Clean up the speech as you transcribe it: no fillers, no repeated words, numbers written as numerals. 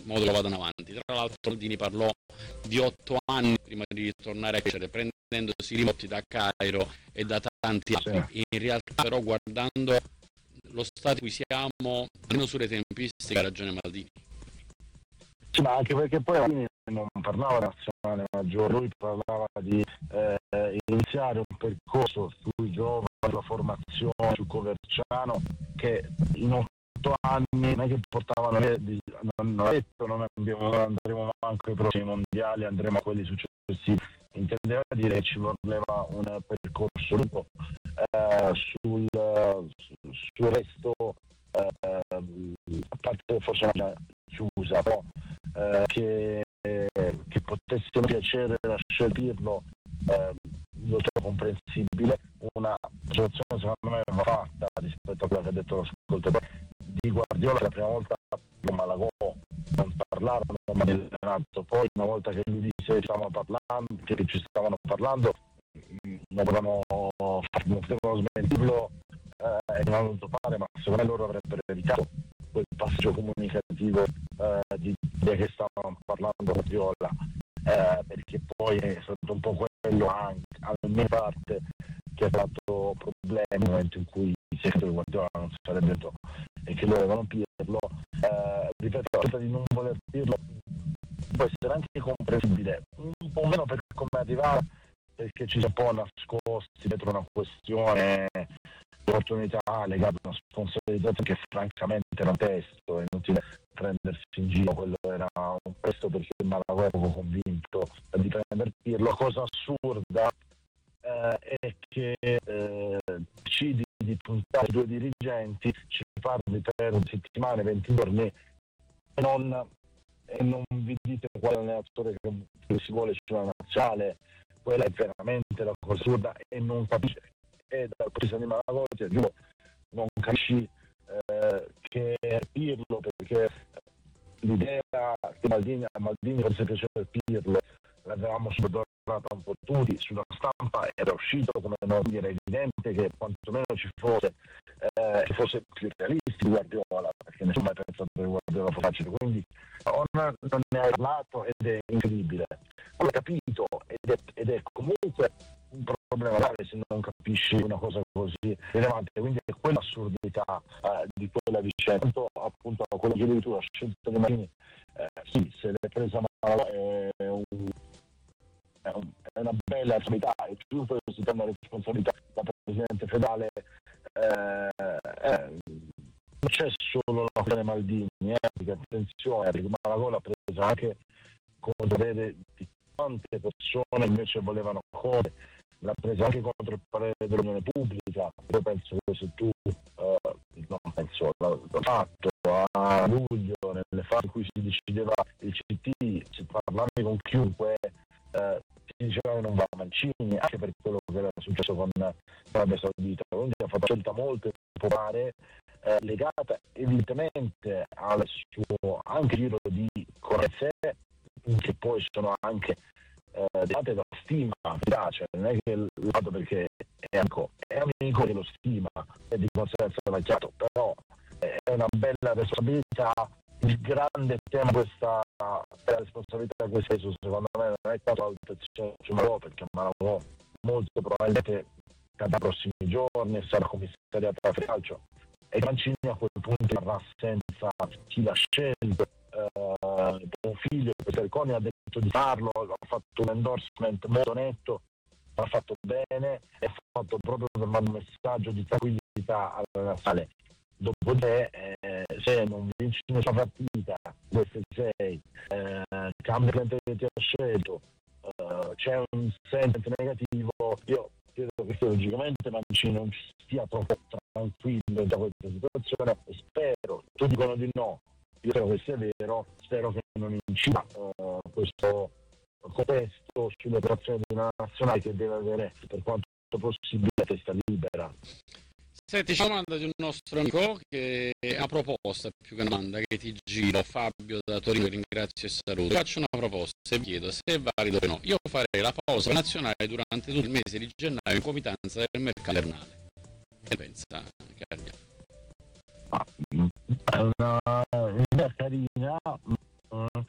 modo lo vadano avanti. Tra l'altro Maldini parlò di 8 anni prima di tornare a crescere, prendendosi ripotti da Cairo e da tanti altri. In realtà però, guardando lo stato in cui siamo, almeno sulle tempistiche, ha ragione Maldini. Sì, ma anche perché poi Maldini non parlava di nazionale maggiore, lui parlava di iniziare un percorso sui giovani, la formazione su Coverciano, che in 8 anni non è che portavano non ha detto non andremo manco ai prossimi mondiali, andremo a quelli successivi, intendeva dire che ci voleva un percorso lungo sul resto, a parte forse una chiusa, però che potesse piacere lasciare Pirlo, lo trovo comprensibile. Una situazione secondo me va fatta rispetto a quella che ha detto l'ascoltatore di Guardiola, la prima volta Malagò non parlarono ma di Renato, poi una volta che lui disse che ci stavano parlando non potevano smentirlo e non hanno voluto fare, ma secondo me loro avrebbero evitato quel passaggio comunicativo di che stavano parlando Guardiola, perché poi è stato un po' quello anche alla mia parte che ha fatto problemi nel momento in cui si è detto che Guardiola non sarebbe detto e che loro avevano Pirlo. Ripeto, la scelta di non voler Pirlo può essere anche comprensibile, un po' meno per come arrivare, perché ci si è un po' nascosti dietro una questione di opportunità legata a una sponsorizzata che francamente era un testo, è inutile prendersi in giro, quello era un testo perché Malagò era poco convinto di prendere Pirlo. Cosa assurda è che decidi di puntare due dirigenti, ci parli per settimane, 20 giorni e non vi dite quale allenatore che si vuole sulla nazionale. Quella è veramente la cosa assurda e non capisce, e dal punto di Malagò non capisci che Pirlo, perché l'idea che Maldini forse piaceva Pirlo l'avevamo superdorata un po' tutti, sulla stampa era uscito come non era evidente che quantomeno ci fosse che fosse più realistico Guardiola, perché nessuno ha mai pensato che Guardiola fosse facile, quindi non ne ha parlato ed è incredibile. Poi ho capito ed è comunque un problema grave se non capisci una cosa così rilevante, quindi è quell'assurdità di quella vicenda. Appunto quello che dici tu, la scelta di Marini, sì, se l'è presa male è una bella responsabilità, e più per si una responsabilità da presidente federale. Non c'è solo la questione Maldini, perché attenzione, perché Malagò l'ha presa anche con dovere di tante persone invece volevano cose, l'ha presa anche contro il parere dell'opinione pubblica. Io penso che se tu non penso, l'ho fatto a luglio, nelle fasi in cui si decideva il CT, si parlavi con chiunque, si diceva che non va a Mancini, anche per quello che era successo con l'Arabia Saudita, quindi ha fatto una scelta molto popolare, legata evidentemente al suo anche giro di correzione, che poi sono anche date da stima, piace, non è che lo vado perché è amico che lo stima e di conseguenza l'ha chiaro, però è una bella responsabilità. Il grande tema questa è la responsabilità di questo, secondo me non è tanto l'altezza su Malagò, perché Malagò molto probabilmente cadrà nei prossimi giorni e sarà commissariato a calcio, e Mancini a quel punto sarà senza chi l'ha scelto. Un figlio, Perconi ha detto di farlo, ha fatto un endorsement molto netto, l'ha fatto bene e ha fatto proprio per dare un messaggio di tranquillità alla nazionale. Dopodiché se non vinci nessuna partita, queste 6, cambia il che ti ha scelto, c'è un senso negativo, io credo che logicamente Mancini non stia troppo tranquillo da questa situazione e spero, tutti dicono di no, io spero che sia vero, spero che non incida questo contesto sulle operazioni di una nazionale che deve avere per quanto possibile testa libera. Senti, c'è una domanda di un nostro amico che è una proposta più che una domanda che ti giro, Fabio da Torino, ringrazio e saluto. Faccio una proposta e vi chiedo se è valido o no. Io farei la pausa nazionale durante tutto il mese di gennaio in comitanza del mercato invernale. Che pensa, Cardia? È una idea carina, Mm.